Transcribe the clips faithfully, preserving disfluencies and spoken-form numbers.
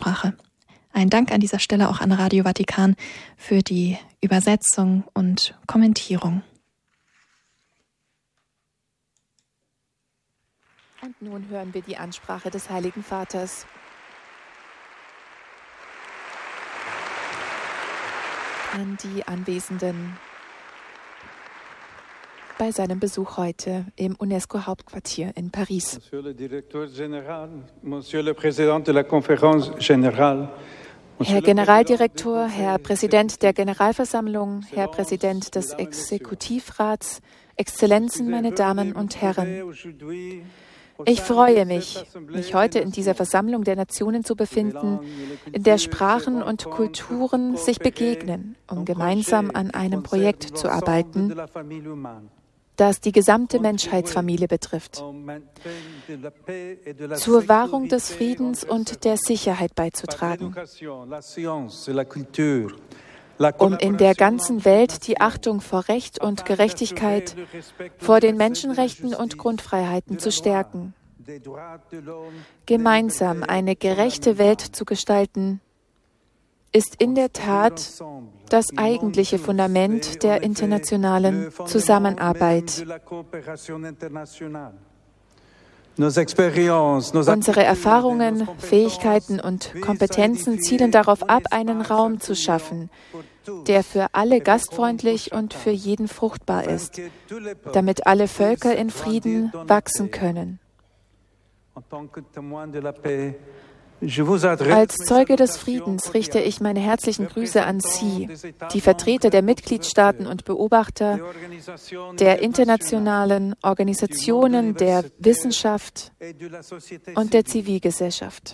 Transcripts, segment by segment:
Ansprache. Ein Dank an dieser Stelle auch an Radio Vatikan für die Übersetzung und Kommentierung. Und nun hören wir die Ansprache des Heiligen Vaters. An die Anwesenden bei seinem Besuch heute im UNESCO-Hauptquartier in Paris. Monsieur le Directeur Général, Monsieur le Président de la Conférence Générale, Herr Generaldirektor, Herr Präsident der Generalversammlung, Herr Präsident des Exekutivrats, Exzellenzen, meine Damen und Herren. Ich freue mich, mich heute in dieser Versammlung der Nationen zu befinden, in der Sprachen und Kulturen sich begegnen, um gemeinsam an einem Projekt zu arbeiten, das die gesamte Menschheitsfamilie betrifft, zur Wahrung des Friedens und der Sicherheit beizutragen, um in der ganzen Welt die Achtung vor Recht und Gerechtigkeit, vor den Menschenrechten und Grundfreiheiten zu stärken, gemeinsam eine gerechte Welt zu gestalten, ist in der Tat das eigentliche Fundament der internationalen Zusammenarbeit. Unsere Erfahrungen, Fähigkeiten und Kompetenzen zielen darauf ab, einen Raum zu schaffen, der für alle gastfreundlich und für jeden fruchtbar ist, damit alle Völker in Frieden wachsen können. Als Zeuge des Friedens richte ich meine herzlichen Grüße an Sie, die Vertreter der Mitgliedstaaten und Beobachter, der internationalen Organisationen, der Wissenschaft und der Zivilgesellschaft.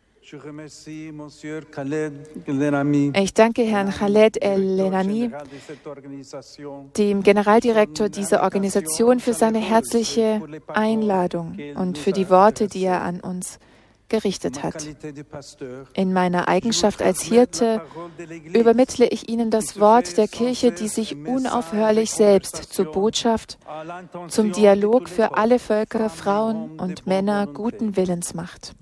Ich danke Herrn Khaled El-Lenani, dem Generaldirektor dieser Organisation, für seine herzliche Einladung und für die Worte, die er an uns gerichtet hat. In meiner Eigenschaft als Hirte übermittle ich Ihnen das Wort der Kirche, die sich unaufhörlich selbst zur Botschaft, zum Dialog für alle Völker, Frauen und Männer guten Willens macht.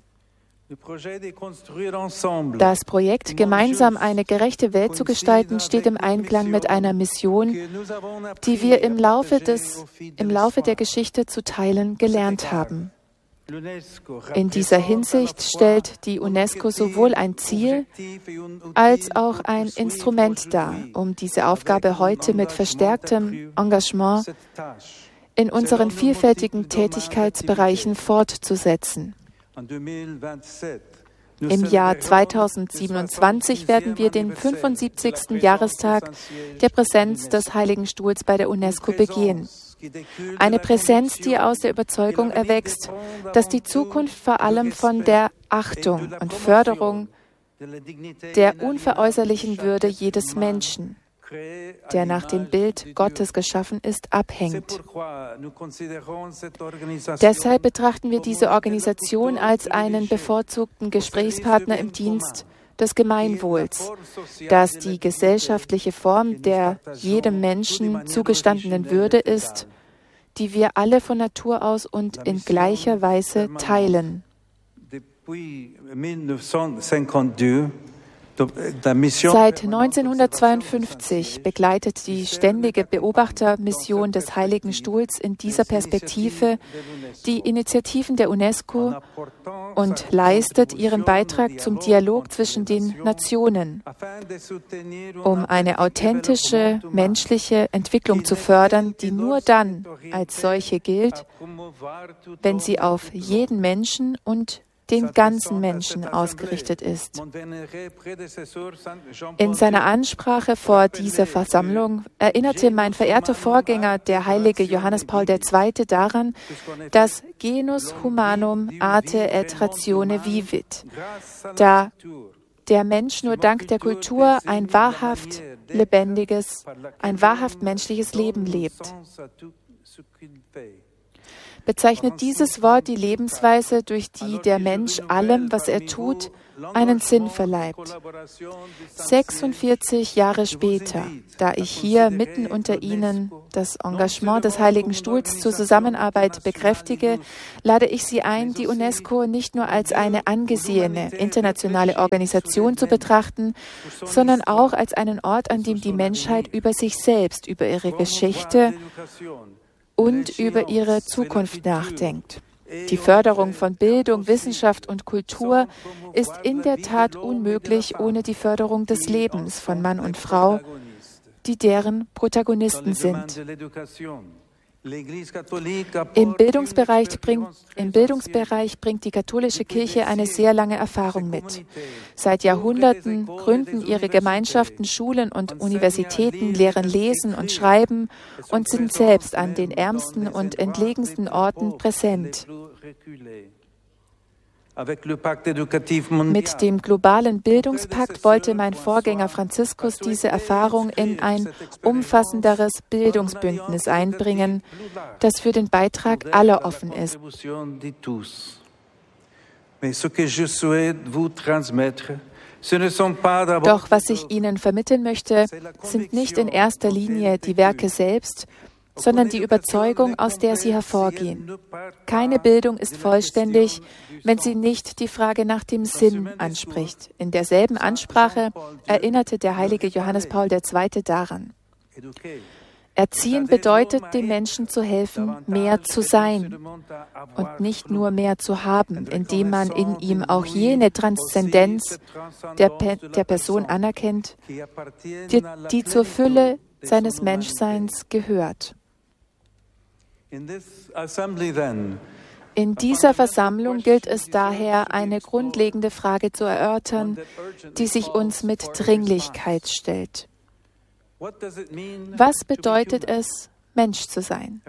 Das Projekt, gemeinsam eine gerechte Welt zu gestalten, steht im Einklang mit einer Mission, die wir im Laufe des, im Laufe der Geschichte zu teilen gelernt haben. In dieser Hinsicht stellt die UNESCO sowohl ein Ziel als auch ein Instrument dar, um diese Aufgabe heute mit verstärktem Engagement in unseren vielfältigen Tätigkeitsbereichen fortzusetzen. Im Jahr zweitausendsiebenundzwanzig werden wir den fünfundsiebzigsten Jahrestag der Präsenz des Heiligen Stuhls bei der UNESCO begehen. Eine Präsenz, die aus der Überzeugung erwächst, dass die Zukunft vor allem von der Achtung und Förderung der unveräußerlichen Würde jedes Menschen, der nach dem Bild Gottes geschaffen ist, abhängt. Deshalb betrachten wir diese Organisation als einen bevorzugten Gesprächspartner im Dienst des Gemeinwohls, das die gesellschaftliche Form der jedem Menschen zugestandenen Würde ist, die wir alle von Natur aus und in gleicher Weise teilen. Seit neunzehnhundertzweiundfünfzig begleitet die ständige Beobachtermission des Heiligen Stuhls in dieser Perspektive die Initiativen der UNESCO und leistet ihren Beitrag zum Dialog zwischen den Nationen, um eine authentische menschliche Entwicklung zu fördern, die nur dann als solche gilt, wenn sie auf jeden Menschen und den ganzen Menschen ausgerichtet ist. In seiner Ansprache vor dieser Versammlung erinnerte mein verehrter Vorgänger, der heilige Johannes Paul der Zweite, daran, dass Genus humanum arte et ratione vivit, da der Mensch nur dank der Kultur ein wahrhaft lebendiges, ein wahrhaft menschliches Leben lebt. Bezeichnet dieses Wort die Lebensweise, durch die der Mensch allem, was er tut, einen Sinn verleiht. sechsundvierzig Jahre später, da ich hier mitten unter Ihnen das Engagement des Heiligen Stuhls zur Zusammenarbeit bekräftige, lade ich Sie ein, die UNESCO nicht nur als eine angesehene internationale Organisation zu betrachten, sondern auch als einen Ort, an dem die Menschheit über sich selbst, über ihre Geschichte und über ihre Zukunft nachdenkt. Die Förderung von Bildung, Wissenschaft und Kultur ist in der Tat unmöglich ohne die Förderung des Lebens von Mann und Frau, die deren Protagonisten sind. Im Bildungsbereich, bringt, Im Bildungsbereich bringt die katholische Kirche eine sehr lange Erfahrung mit. Seit Jahrhunderten gründen ihre Gemeinschaften Schulen und Universitäten, lehren Lesen und Schreiben und sind selbst an den ärmsten und entlegensten Orten präsent. Mit dem globalen Bildungspakt wollte mein Vorgänger Franziskus diese Erfahrung in ein umfassenderes Bildungsbündnis einbringen, das für den Beitrag aller offen ist. Doch was ich Ihnen vermitteln möchte, sind nicht in erster Linie die Werke selbst, sondern die Überzeugung, aus der sie hervorgehen. Keine Bildung ist vollständig, wenn sie nicht die Frage nach dem Sinn anspricht. In derselben Ansprache erinnerte der heilige Johannes Paul der Zweite daran. Erziehen bedeutet, dem Menschen zu helfen, mehr zu sein und nicht nur mehr zu haben, indem man in ihm auch jene Transzendenz der, Pe- der Person anerkennt, die, die zur Fülle seines Menschseins gehört. In dieser Versammlung gilt es daher, eine grundlegende Frage zu erörtern, die sich uns mit Dringlichkeit stellt. Was bedeutet es, Mensch zu sein?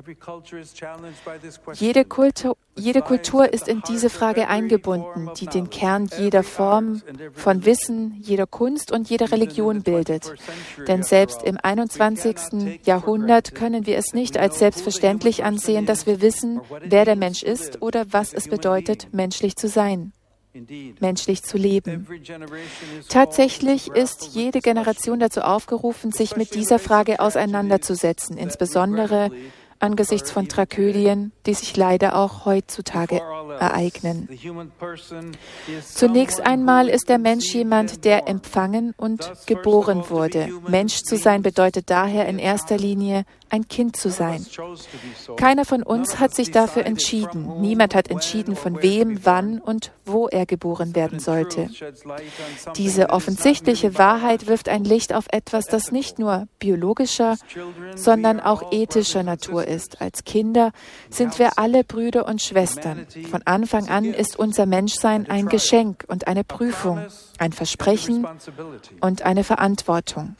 Jede Kultur, jede Kultur ist in diese Frage eingebunden, die den Kern jeder Form von Wissen, jeder Kunst und jeder Religion bildet. Denn selbst im einundzwanzigsten Jahrhundert können wir es nicht als selbstverständlich ansehen, dass wir wissen, wer der Mensch ist oder was es bedeutet, menschlich zu sein, menschlich zu leben. Tatsächlich ist jede Generation dazu aufgerufen, sich mit dieser Frage auseinanderzusetzen, insbesondere angesichts von Tragödien, die sich leider auch heutzutage ereignen. Zunächst einmal ist der Mensch jemand, der empfangen und geboren wurde. Mensch zu sein bedeutet daher in erster Linie, ein Kind zu sein. Keiner von uns hat sich dafür entschieden. Niemand hat entschieden, von wem, wann und wo er geboren werden sollte. Diese offensichtliche Wahrheit wirft ein Licht auf etwas, das nicht nur biologischer, sondern auch ethischer Natur ist. Als Kinder sind wir alle Brüder und Schwestern. Von Anfang an ist unser Menschsein ein Geschenk und eine Prüfung, ein Versprechen und eine Verantwortung.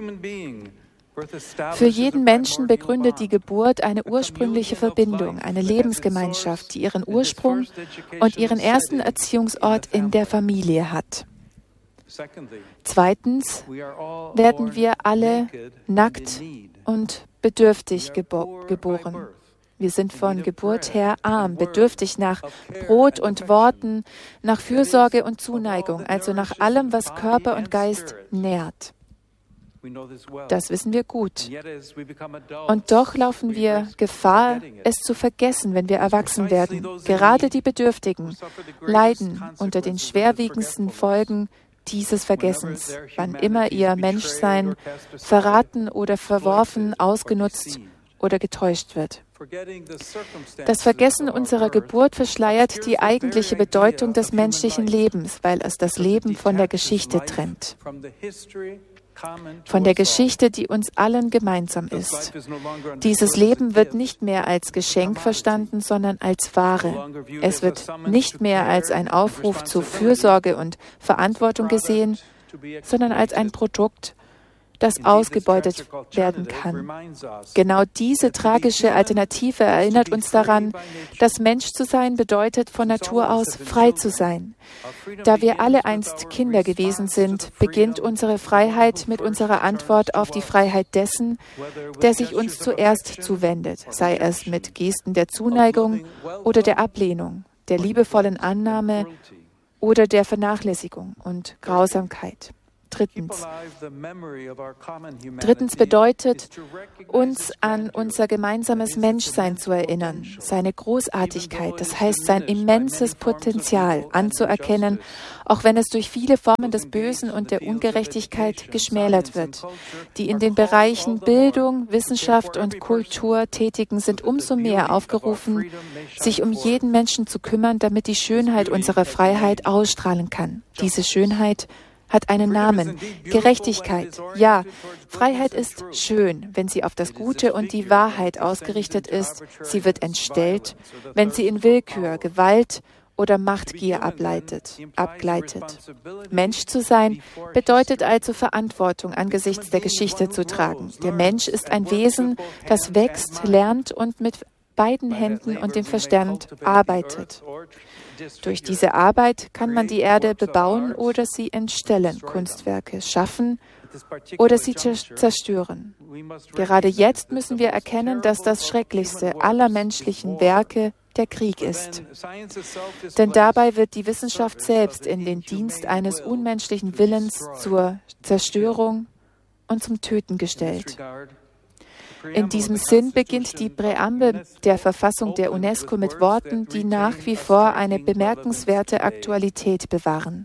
Für jeden Menschen begründet die Geburt eine ursprüngliche Verbindung, eine Lebensgemeinschaft, die ihren Ursprung und ihren ersten Erziehungsort in der Familie hat. Zweitens werden wir alle nackt und bedürftig gebo- geboren. Wir sind von Geburt her arm, bedürftig nach Brot und Worten, nach Fürsorge und Zuneigung, also nach allem, was Körper und Geist nährt. Das wissen wir gut. Und doch laufen wir Gefahr, es zu vergessen, wenn wir erwachsen werden. Gerade die Bedürftigen leiden unter den schwerwiegendsten Folgen dieses Vergessens, wann immer ihr Menschsein verraten oder verworfen, ausgenutzt oder getäuscht wird. Das Vergessen unserer Geburt verschleiert die eigentliche Bedeutung des menschlichen Lebens, weil es das Leben von der Geschichte trennt. Von der Geschichte, die uns allen gemeinsam ist. Dieses Leben wird nicht mehr als Geschenk verstanden, sondern als Ware. Es wird nicht mehr als ein Aufruf zur Fürsorge und Verantwortung gesehen, sondern als ein Produkt, das ausgebeutet werden kann. Genau diese tragische Alternative erinnert uns daran, dass Mensch zu sein bedeutet, von Natur aus frei zu sein. Da wir alle einst Kinder gewesen sind, beginnt unsere Freiheit mit unserer Antwort auf die Freiheit dessen, der sich uns zuerst zuwendet, sei es mit Gesten der Zuneigung oder der Ablehnung, der liebevollen Annahme oder der Vernachlässigung und Grausamkeit. Drittens. Drittens bedeutet, uns an unser gemeinsames Menschsein zu erinnern, seine Großartigkeit, das heißt sein immenses Potenzial anzuerkennen, auch wenn es durch viele Formen des Bösen und der Ungerechtigkeit geschmälert wird. Die in den Bereichen Bildung, Wissenschaft und Kultur Tätigen sind umso mehr aufgerufen, sich um jeden Menschen zu kümmern, damit die Schönheit unserer Freiheit ausstrahlen kann. Diese Schönheit hat einen Namen, Gerechtigkeit. Ja, Freiheit ist schön, wenn sie auf das Gute und die Wahrheit ausgerichtet ist. Sie wird entstellt, wenn sie in Willkür, Gewalt oder Machtgier ableitet, abgleitet. Mensch zu sein bedeutet also Verantwortung angesichts der Geschichte zu tragen. Der Mensch ist ein Wesen, das wächst, lernt und mit beiden Händen und dem Verstand arbeitet. Durch diese Arbeit kann man die Erde bebauen oder sie entstellen, Kunstwerke schaffen oder sie zerstören. Gerade jetzt müssen wir erkennen, dass das schrecklichste aller menschlichen Werke der Krieg ist. Denn dabei wird die Wissenschaft selbst in den Dienst eines unmenschlichen Willens zur Zerstörung und zum Töten gestellt. In diesem Sinn beginnt die Präambel der Verfassung der UNESCO mit Worten, die nach wie vor eine bemerkenswerte Aktualität bewahren,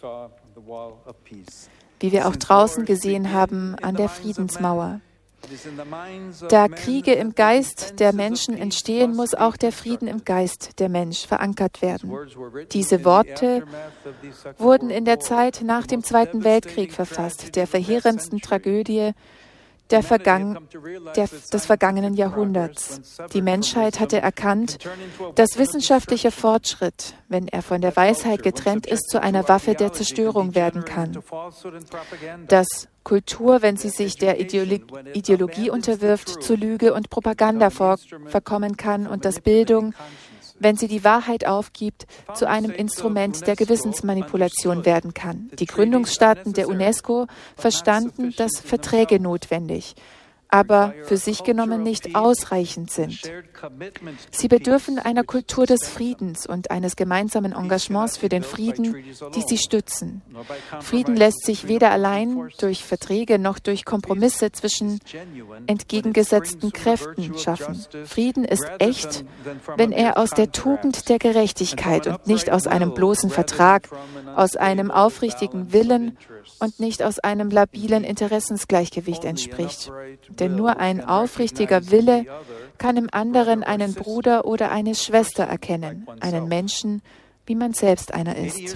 wie wir auch draußen gesehen haben an der Friedensmauer. Da Kriege im Geist der Menschen entstehen, muss auch der Frieden im Geist der Mensch verankert werden. Diese Worte wurden in der Zeit nach dem Zweiten Weltkrieg verfasst, der verheerendsten Tragödie Der Vergang, der, des vergangenen Jahrhunderts. Die Menschheit hatte erkannt, dass wissenschaftlicher Fortschritt, wenn er von der Weisheit getrennt ist, zu einer Waffe der Zerstörung werden kann. Dass Kultur, wenn sie sich der Ideologie, Ideologie unterwirft, zu Lüge und Propaganda vor, verkommen kann und dass Bildung, wenn sie die Wahrheit aufgibt, zu einem Instrument der Gewissensmanipulation werden kann. Die Gründungsstaaten der UNESCO verstanden, dass Verträge notwendig, aber für sich genommen nicht ausreichend sind. Sie bedürfen einer Kultur des Friedens und eines gemeinsamen Engagements für den Frieden, die sie stützen. Frieden lässt sich weder allein durch Verträge noch durch Kompromisse zwischen entgegengesetzten Kräften schaffen. Frieden ist echt, wenn er aus der Tugend der Gerechtigkeit und nicht aus einem bloßen Vertrag, aus einem aufrichtigen Willen und nicht aus einem labilen Interessensgleichgewicht entspricht. Denn nur ein aufrichtiger Wille kann im anderen einen Bruder oder eine Schwester erkennen, einen Menschen, wie man selbst einer ist.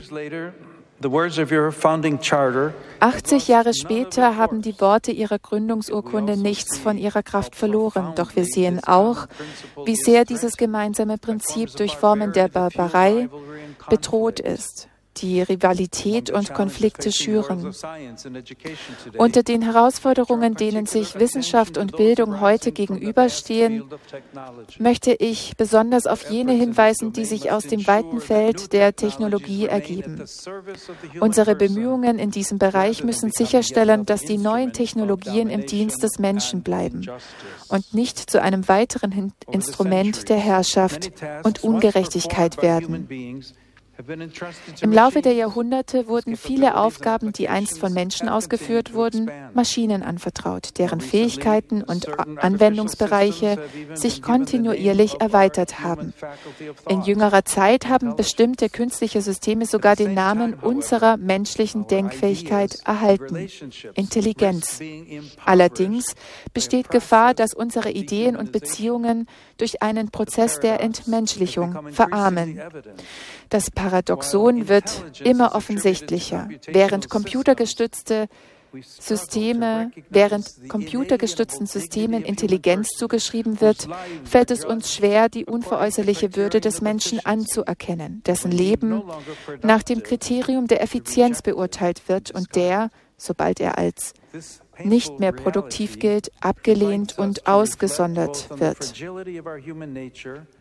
achtzig Jahre später haben die Worte ihrer Gründungsurkunde nichts von ihrer Kraft verloren. Doch wir sehen auch, wie sehr dieses gemeinsame Prinzip durch Formen der Barbarei bedroht ist, die Rivalität und Konflikte schüren. Unter den Herausforderungen, denen sich Wissenschaft und Bildung heute gegenüberstehen, möchte ich besonders auf jene hinweisen, die sich aus dem weiten Feld der Technologie ergeben. Unsere Bemühungen in diesem Bereich müssen sicherstellen, dass die neuen Technologien im Dienst des Menschen bleiben und nicht zu einem weiteren Instrument der Herrschaft und Ungerechtigkeit werden. Im Laufe der Jahrhunderte wurden viele Aufgaben, die einst von Menschen ausgeführt wurden, Maschinen anvertraut, deren Fähigkeiten und Anwendungsbereiche sich kontinuierlich erweitert haben. In jüngerer Zeit haben bestimmte künstliche Systeme sogar den Namen unserer menschlichen Denkfähigkeit erhalten: Intelligenz. Allerdings besteht Gefahr, dass unsere Ideen und Beziehungen durch einen Prozess der Entmenschlichung verarmen. Das Paradoxon wird immer offensichtlicher. Während computergestützte Systeme, während computergestützten Systemen Intelligenz zugeschrieben wird, fällt es uns schwer, die unveräußerliche Würde des Menschen anzuerkennen, dessen Leben nach dem Kriterium der Effizienz beurteilt wird und der, sobald er als nicht mehr produktiv gilt, abgelehnt und ausgesondert wird.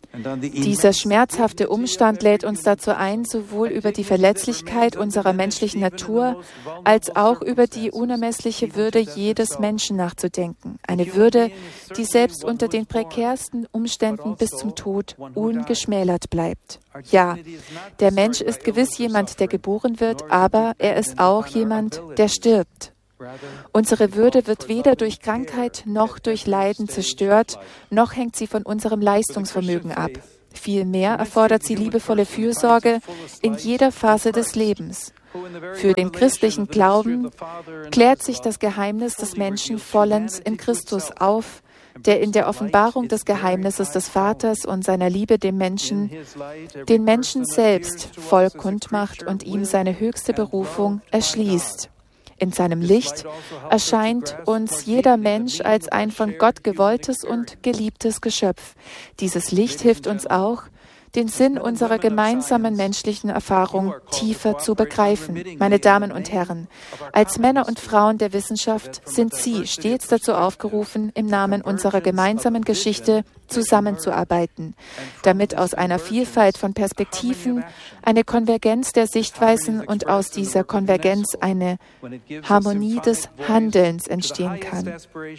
Dieser schmerzhafte Umstand lädt uns dazu ein, sowohl über die Verletzlichkeit unserer menschlichen Natur als auch über die unermessliche Würde jedes Menschen nachzudenken. Eine Würde, die selbst unter den prekärsten Umständen bis zum Tod ungeschmälert bleibt. Ja, der Mensch ist gewiss jemand, der geboren wird, aber er ist auch jemand, der stirbt. Unsere Würde wird weder durch Krankheit noch durch Leiden zerstört, noch hängt sie von unserem Leistungsvermögen ab. Vielmehr erfordert sie liebevolle Fürsorge in jeder Phase des Lebens. Für den christlichen Glauben klärt sich das Geheimnis des Menschen vollends in Christus auf, der in der Offenbarung des Geheimnisses des Vaters und seiner Liebe dem Menschen, den Menschen selbst voll kundmacht und ihm seine höchste Berufung erschließt. In seinem Licht erscheint uns jeder Mensch als ein von Gott gewolltes und geliebtes Geschöpf. Dieses Licht hilft uns auch, den Sinn unserer gemeinsamen menschlichen Erfahrung tiefer zu begreifen. Meine Damen und Herren, als Männer und Frauen der Wissenschaft sind Sie stets dazu aufgerufen, im Namen unserer gemeinsamen Geschichte zusammenzuarbeiten, damit aus einer Vielfalt von Perspektiven eine Konvergenz der Sichtweisen und aus dieser Konvergenz eine Harmonie des Handelns entstehen kann.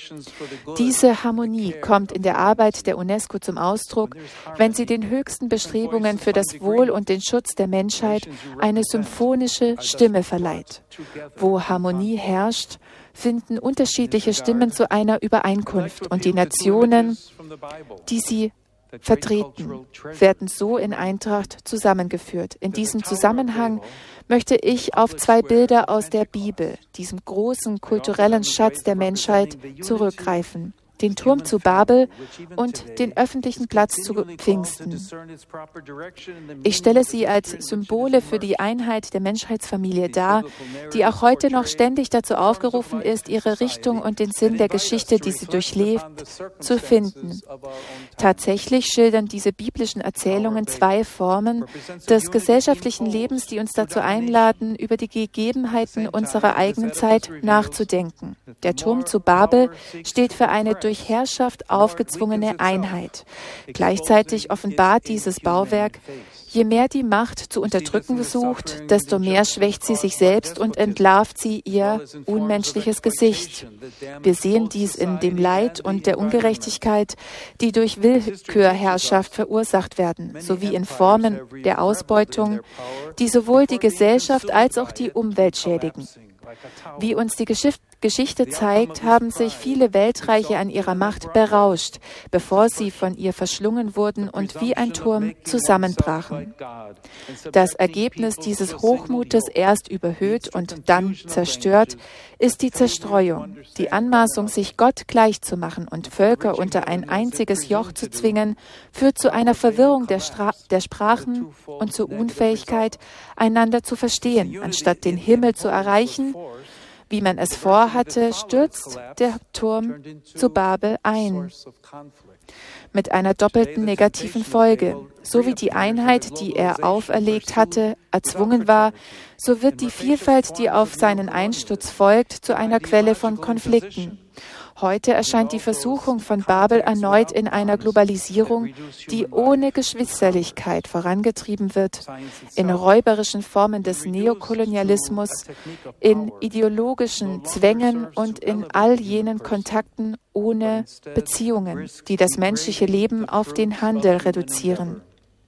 Diese Harmonie kommt in der Arbeit der UNESCO zum Ausdruck, wenn sie den höchsten Bestrebungen für das Wohl und den Schutz der Menschheit eine symphonische Stimme verleiht. Wo Harmonie herrscht, finden unterschiedliche Stimmen zu einer Übereinkunft und die Nationen, die sie vertreten, werden so in Eintracht zusammengeführt. In diesem Zusammenhang möchte ich auf zwei Bilder aus der Bibel, diesem großen kulturellen Schatz der Menschheit, zurückgreifen. Den Turm zu Babel und den öffentlichen Platz zu Pfingsten. Ich stelle sie als Symbole für die Einheit der Menschheitsfamilie dar, die auch heute noch ständig dazu aufgerufen ist, ihre Richtung und den Sinn der Geschichte, die sie durchlebt, zu finden. Tatsächlich schildern diese biblischen Erzählungen zwei Formen des gesellschaftlichen Lebens, die uns dazu einladen, über die Gegebenheiten unserer eigenen Zeit nachzudenken. Der Turm zu Babel steht für eine durch durch Herrschaft aufgezwungene Einheit. Gleichzeitig offenbart dieses Bauwerk, je mehr die Macht zu unterdrücken sucht, desto mehr schwächt sie sich selbst und entlarvt sie ihr unmenschliches Gesicht. Wir sehen dies in dem Leid und der Ungerechtigkeit, die durch Willkürherrschaft verursacht werden, sowie in Formen der Ausbeutung, die sowohl die Gesellschaft als auch die Umwelt schädigen. Wie uns die Geschichte zeigt, haben sich viele Weltreiche an ihrer Macht berauscht, bevor sie von ihr verschlungen wurden und wie ein Turm zusammenbrachen. Das Ergebnis dieses Hochmutes, erst überhöht und dann zerstört, ist die Zerstreuung. Die Anmaßung, sich Gott gleichzumachen und Völker unter ein einziges Joch zu zwingen, führt zu einer Verwirrung der, Stra- der Sprachen und zur Unfähigkeit, einander zu verstehen. Anstatt den Himmel zu erreichen, wie man es vorhatte, stürzt der Turm zu Babel ein, mit einer doppelten negativen Folge. So wie die Einheit, die er auferlegt hatte, erzwungen war, so wird die Vielfalt, die auf seinen Einsturz folgt, zu einer Quelle von Konflikten. Heute erscheint die Versuchung von Babel erneut in einer Globalisierung, die ohne Geschwisterlichkeit vorangetrieben wird, in räuberischen Formen des Neokolonialismus, in ideologischen Zwängen und in all jenen Kontakten ohne Beziehungen, die das menschliche Leben auf den Handel reduzieren.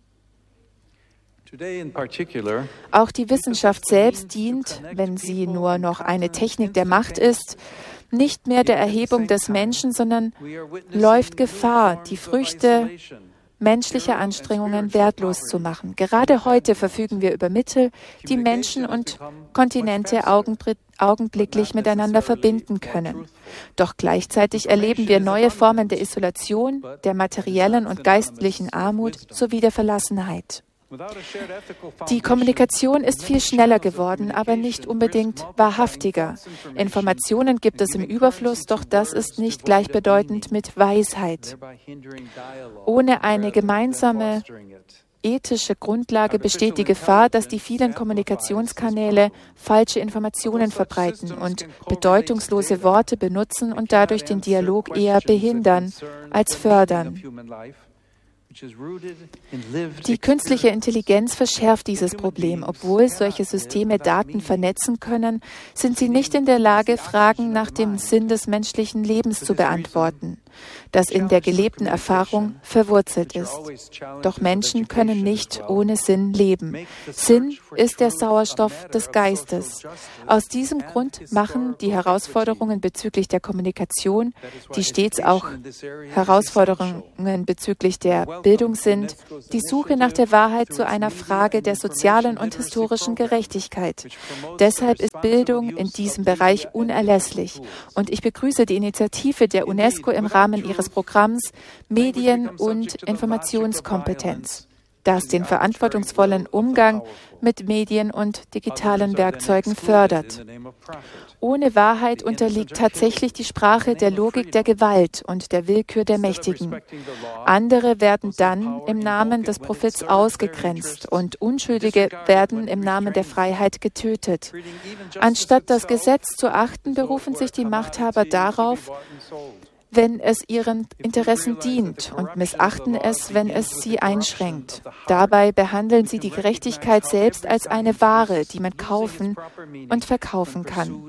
Auch die Wissenschaft selbst dient, wenn sie nur noch eine Technik der Macht ist, nicht mehr der Erhebung des Menschen, sondern läuft Gefahr, die Früchte menschlicher Anstrengungen wertlos zu machen. Gerade heute verfügen wir über Mittel, die Menschen und Kontinente augenblicklich miteinander verbinden können. Doch gleichzeitig erleben wir neue Formen der Isolation, der materiellen und geistlichen Armut sowie der Verlassenheit. Die Kommunikation ist viel schneller geworden, aber nicht unbedingt wahrhaftiger. Informationen gibt es im Überfluss, doch das ist nicht gleichbedeutend mit Weisheit. Ohne eine gemeinsame ethische Grundlage besteht die Gefahr, dass die vielen Kommunikationskanäle falsche Informationen verbreiten und bedeutungslose Worte benutzen und dadurch den Dialog eher behindern als fördern. Die künstliche Intelligenz verschärft dieses Problem. Obwohl solche Systeme Daten vernetzen können, sind sie nicht in der Lage, Fragen nach dem Sinn des menschlichen Lebens zu beantworten, das in der gelebten Erfahrung verwurzelt ist. Doch Menschen können nicht ohne Sinn leben. Sinn ist der Sauerstoff des Geistes. Aus diesem Grund machen die Herausforderungen bezüglich der Kommunikation, die stets auch Herausforderungen bezüglich der Bildung sind, die Suche nach der Wahrheit zu einer Frage der sozialen und historischen Gerechtigkeit. Deshalb ist Bildung in diesem Bereich unerlässlich. Und ich begrüße die Initiative der UNESCO im Rahmen ihres Programms Medien- und Informationskompetenz, das den verantwortungsvollen Umgang mit Medien und digitalen Werkzeugen fördert. Ohne Wahrheit unterliegt tatsächlich die Sprache der Logik der Gewalt und der Willkür der Mächtigen. Andere werden dann im Namen des Profits ausgegrenzt und Unschuldige werden im Namen der Freiheit getötet. Anstatt das Gesetz zu achten, berufen sich die Machthaber darauf, wenn es ihren Interessen dient und missachten es, wenn es sie einschränkt. Dabei behandeln sie die Gerechtigkeit selbst als eine Ware, die man kaufen und verkaufen kann.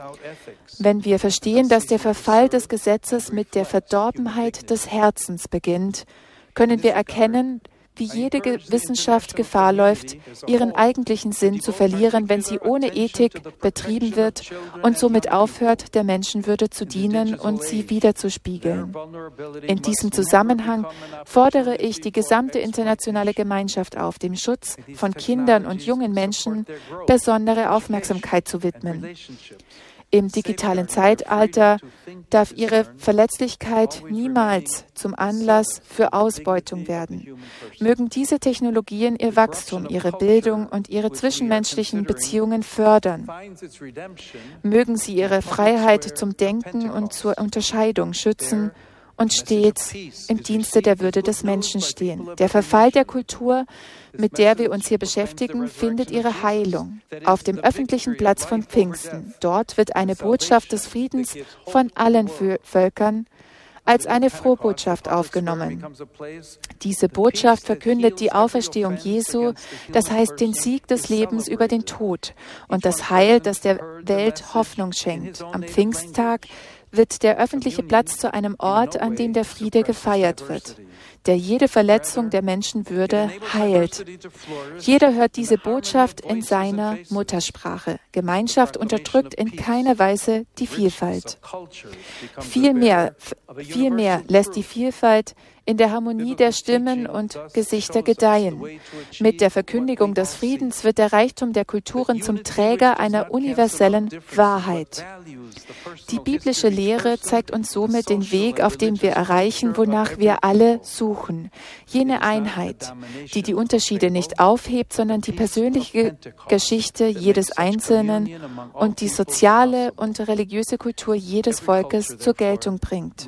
Wenn wir verstehen, dass der Verfall des Gesetzes mit der Verdorbenheit des Herzens beginnt, können wir erkennen, wie jede Wissenschaft Gefahr läuft, ihren eigentlichen Sinn zu verlieren, wenn sie ohne Ethik betrieben wird und somit aufhört, der Menschenwürde zu dienen und sie widerzuspiegeln. In diesem Zusammenhang fordere ich die gesamte internationale Gemeinschaft auf, dem Schutz von Kindern und jungen Menschen besondere Aufmerksamkeit zu widmen. Im digitalen Zeitalter darf ihre Verletzlichkeit niemals zum Anlass für Ausbeutung werden. Mögen diese Technologien ihr Wachstum, ihre Bildung und ihre zwischenmenschlichen Beziehungen fördern. Mögen sie ihre Freiheit zum Denken und zur Unterscheidung schützen und stets im Dienste der Würde des Menschen stehen. Der Verfall der Kultur, mit der wir uns hier beschäftigen, findet ihre Heilung auf dem öffentlichen Platz von Pfingsten. Dort wird eine Botschaft des Friedens von allen Völkern als eine Frohbotschaft aufgenommen. Diese Botschaft verkündet die Auferstehung Jesu, das heißt den Sieg des Lebens über den Tod und das Heil, das der Welt Hoffnung schenkt. Am Pfingsttag wird der öffentliche Platz zu einem Ort, an dem der Friede gefeiert wird, der jede Verletzung der Menschenwürde heilt. Jeder hört diese Botschaft in seiner Muttersprache. Gemeinschaft unterdrückt in keiner Weise die Vielfalt. Vielmehr, vielmehr lässt die Vielfalt in der Harmonie der Stimmen und Gesichter gedeihen. Mit der Verkündigung des Friedens wird der Reichtum der Kulturen zum Träger einer universellen Wahrheit. Die biblische Lehre zeigt uns somit den Weg, auf dem wir erreichen, wonach wir alle suchen. Jene Einheit, die die Unterschiede nicht aufhebt, sondern die persönliche Geschichte jedes Einzelnen und die soziale und religiöse Kultur jedes Volkes zur Geltung bringt.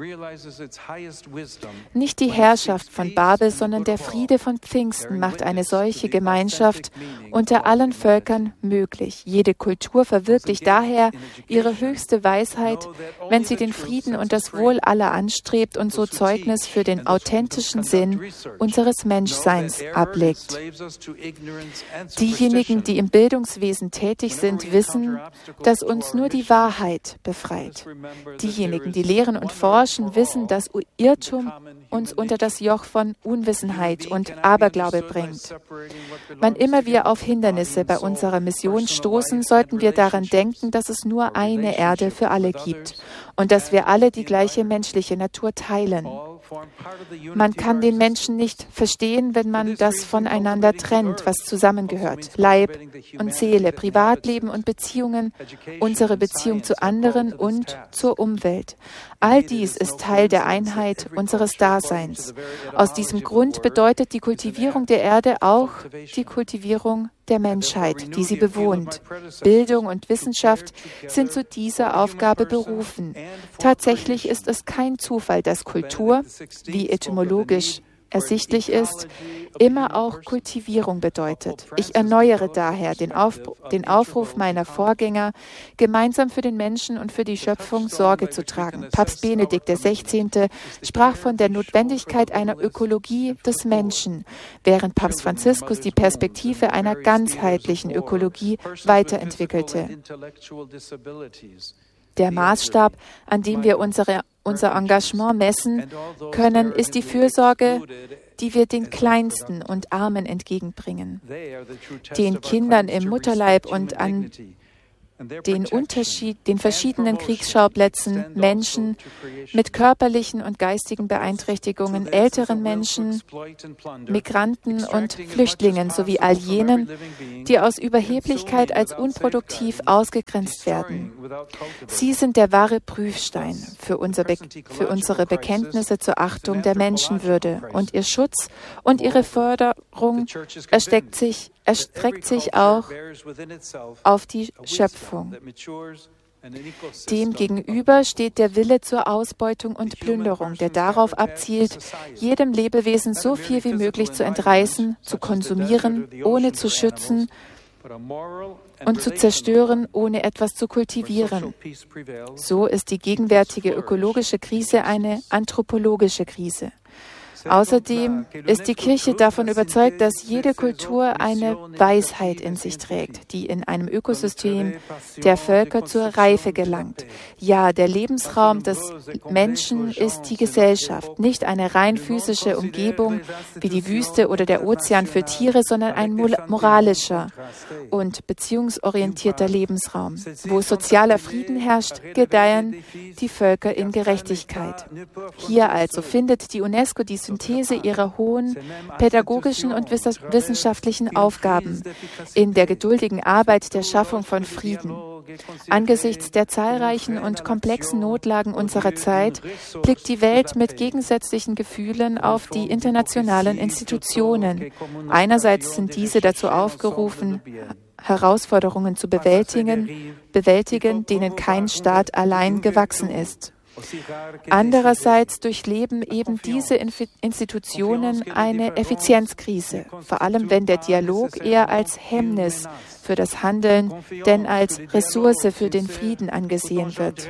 Nicht die Herrschaft von Babel, sondern der Friede von Pfingsten macht eine solche Gemeinschaft unter allen Völkern möglich. Jede Kultur verwirklicht daher ihre höchste Weisheit, wenn sie den Frieden und das Wohl aller anstrebt und so Zeugnis für den authentischen Sinn unseres Menschseins ablegt. Diejenigen, die im Bildungswesen tätig sind, wissen, dass uns nur die Wahrheit befreit. Diejenigen, die lehren und forschen, wissen, dass Irrtum uns unter das Joch von Unwissenheit und Aberglaube bringt. Wann immer wir auf Hindernisse bei unserer Mission stoßen, sollten wir daran denken, dass es nur eine Erde für alle gibt und dass wir alle die gleiche menschliche Natur teilen. Man kann den Menschen nicht verstehen, wenn man das voneinander trennt, was zusammengehört. Leib und Seele, Privatleben und Beziehungen, unsere Beziehung zu anderen und zur Umwelt. All dies ist Teil der Einheit unseres Daseins. Aus diesem Grund bedeutet die Kultivierung der Erde auch die Kultivierung der Menschheit, die sie bewohnt. Bildung und Wissenschaft sind zu dieser Aufgabe berufen. Tatsächlich ist es kein Zufall, dass Kultur, wie etymologisch ersichtlich ist, immer auch Kultivierung bedeutet. Ich erneuere daher den, Auf, den Aufruf meiner Vorgänger, gemeinsam für den Menschen und für die Schöpfung Sorge zu tragen. Papst Benedikt der Sechzehnte sprach von der Notwendigkeit einer Ökologie des Menschen, während Papst Franziskus die Perspektive einer ganzheitlichen Ökologie weiterentwickelte. Der Maßstab, an dem wir unsere, unser Engagement messen können, ist die Fürsorge, die wir den Kleinsten und Armen entgegenbringen, den Kindern im Mutterleib und an den, Unterschied, den verschiedenen Kriegsschauplätzen, Menschen mit körperlichen und geistigen Beeinträchtigungen, älteren Menschen, Migranten und Flüchtlingen sowie all jenen, die aus Überheblichkeit als unproduktiv ausgegrenzt werden. Sie sind der wahre Prüfstein für, unser Be- für unsere Bekenntnisse zur Achtung der Menschenwürde, und ihr Schutz und ihre Förderung erstreckt sich erstreckt sich auch auf die Schöpfung. Demgegenüber steht der Wille zur Ausbeutung und Plünderung, der darauf abzielt, jedem Lebewesen so viel wie möglich zu entreißen, zu konsumieren, ohne zu schützen, und zu zerstören, ohne etwas zu kultivieren. So ist die gegenwärtige ökologische Krise eine anthropologische Krise. Außerdem ist die Kirche davon überzeugt, dass jede Kultur eine Weisheit in sich trägt, die in einem Ökosystem der Völker zur Reife gelangt. Ja, der Lebensraum des Menschen ist die Gesellschaft, nicht eine rein physische Umgebung wie die Wüste oder der Ozean für Tiere, sondern ein moralischer und beziehungsorientierter Lebensraum. Wo sozialer Frieden herrscht, gedeihen die Völker in Gerechtigkeit. Hier also findet die UNESCO die Synthese ihrer hohen pädagogischen und wissenschaftlichen Aufgaben in der geduldigen Arbeit der Schaffung von Frieden. Angesichts der zahlreichen und komplexen Notlagen unserer Zeit blickt die Welt mit gegensätzlichen Gefühlen auf die internationalen Institutionen. Einerseits sind diese dazu aufgerufen, Herausforderungen zu bewältigen, bewältigen, denen kein Staat allein gewachsen ist. Andererseits durchleben eben diese Institutionen eine Effizienzkrise, vor allem wenn der Dialog eher als Hemmnis für das Handeln denn als Ressource für den Frieden angesehen wird.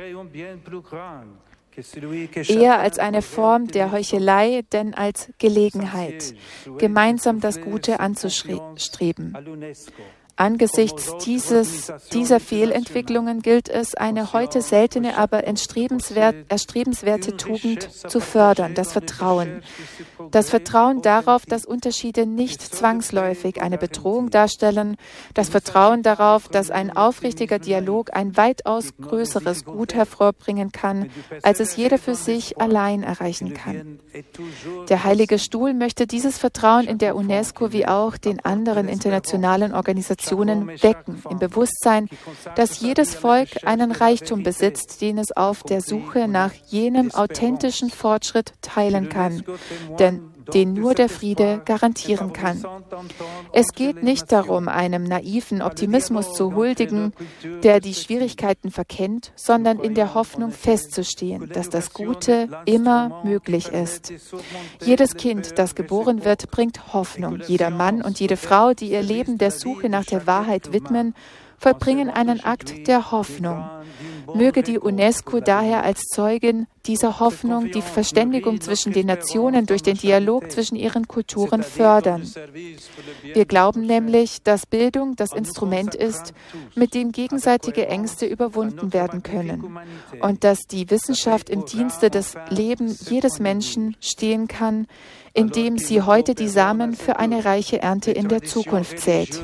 Eher als eine Form der Heuchelei denn als Gelegenheit, gemeinsam das Gute anzustreben. Angesichts dieses, dieser Fehlentwicklungen gilt es, eine heute seltene, aber erstrebenswert, erstrebenswerte Tugend zu fördern, das Vertrauen. Das Vertrauen darauf, dass Unterschiede nicht zwangsläufig eine Bedrohung darstellen, das Vertrauen darauf, dass ein aufrichtiger Dialog ein weitaus größeres Gut hervorbringen kann, als es jeder für sich allein erreichen kann. Der Heilige Stuhl möchte dieses Vertrauen in der UNESCO wie auch den anderen internationalen Organisationen wecken, im Bewusstsein, dass jedes Volk einen Reichtum besitzt, den es auf der Suche nach jenem authentischen Fortschritt teilen kann, denn den nur der Friede garantieren kann. Es geht nicht darum, einem naiven Optimismus zu huldigen, der die Schwierigkeiten verkennt, sondern in der Hoffnung festzustehen, dass das Gute immer möglich ist. Jedes Kind, das geboren wird, bringt Hoffnung. Jeder Mann und jede Frau, die ihr Leben der Suche nach der Wahrheit widmen, vollbringen einen Akt der Hoffnung. Möge die UNESCO daher als Zeugin dieser Hoffnung die Verständigung zwischen den Nationen durch den Dialog zwischen ihren Kulturen fördern. Wir glauben nämlich, dass Bildung das Instrument ist, mit dem gegenseitige Ängste überwunden werden können und dass die Wissenschaft im Dienste des Lebens jedes Menschen stehen kann, indem sie heute die Samen für eine reiche Ernte in der Zukunft sät.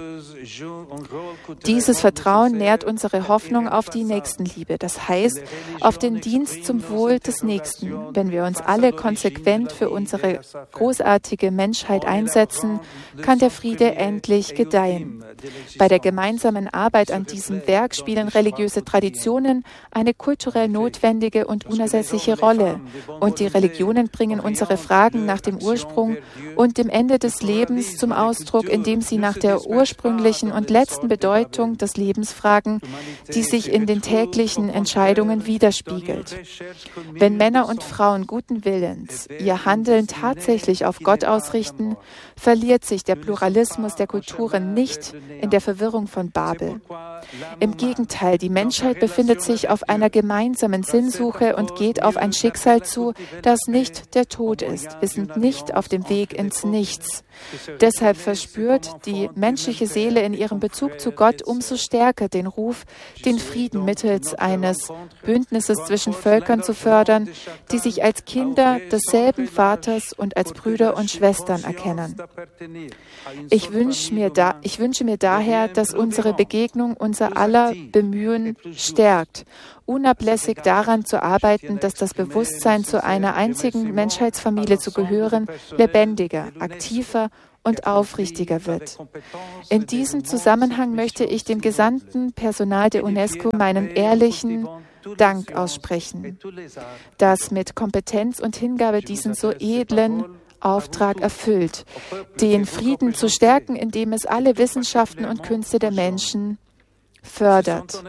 Dieses Vertrauen nährt unsere Hoffnung auf die Nächstenliebe, das heißt auf den Dienst zum Wohl des Nächsten. Wenn wir uns alle konsequent für unsere großartige Menschheit einsetzen, kann der Friede endlich gedeihen. Bei der gemeinsamen Arbeit an diesem Werk spielen religiöse Traditionen eine kulturell notwendige und unersetzliche Rolle, und die Religionen bringen unsere Fragen nach dem Ursprung und dem Ende des Lebens zum Ausdruck, indem sie nach der ursprünglichen und letzten Bedeutung des Lebens fragen, die sich in den täglichen Entscheidungen widerspiegelt. Wenn Männer und Frauen guten Willens ihr Handeln tatsächlich auf Gott ausrichten, verliert sich der Pluralismus der Kulturen nicht in der Verwirrung von Babel. Im Gegenteil, die Menschheit befindet sich auf einer gemeinsamen Sinnsuche und geht auf ein Schicksal zu, das nicht der Tod ist. Wir sind nicht auf dem Weg ins Nichts. Deshalb verspürt die menschliche Seele in ihrem Bezug zu Gott umso stärker den Ruf, den Frieden mittels eines Bündnisses zwischen Völkern zu fördern, die sich als Kinder desselben Vaters und als Brüder und Schwestern erkennen. Ich wünsche mir, da, ich wünsche mir daher, dass unsere Begegnung unser aller Bemühen stärkt, unablässig daran zu arbeiten, dass das Bewusstsein, zu einer einzigen Menschheitsfamilie zu gehören, lebendiger, aktiver und aufrichtiger wird. In diesem Zusammenhang möchte ich dem gesamten Personal der UNESCO meinen ehrlichen Dank aussprechen, das mit Kompetenz und Hingabe diesen so edlen Auftrag erfüllt, den Frieden zu stärken, indem es alle Wissenschaften und Künste der Menschen fördert.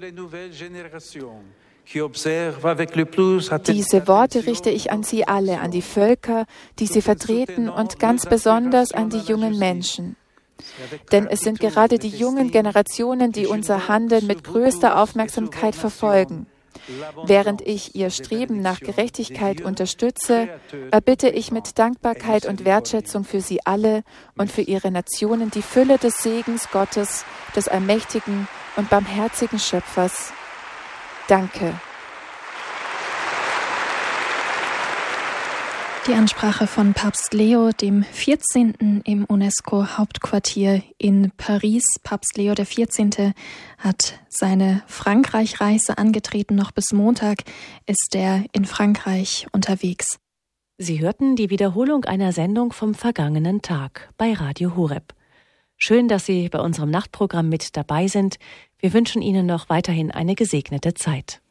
Diese Worte richte ich an Sie alle, an die Völker, die Sie vertreten und ganz besonders an die jungen Menschen. Denn es sind gerade die jungen Generationen, die unser Handeln mit größter Aufmerksamkeit verfolgen. Während ich ihr Streben nach Gerechtigkeit unterstütze, erbitte ich mit Dankbarkeit und Wertschätzung für sie alle und für ihre Nationen die Fülle des Segens Gottes, des allmächtigen und barmherzigen Schöpfers. Danke. Die Ansprache von Papst Leo dem vierzehnten im UNESCO-Hauptquartier in Paris. Papst Leo der vierzehnte hat seine Frankreich-Reise angetreten. Noch bis Montag ist er in Frankreich unterwegs. Sie hörten die Wiederholung einer Sendung vom vergangenen Tag bei Radio Horeb. Schön, dass Sie bei unserem Nachtprogramm mit dabei sind. Wir wünschen Ihnen noch weiterhin eine gesegnete Zeit.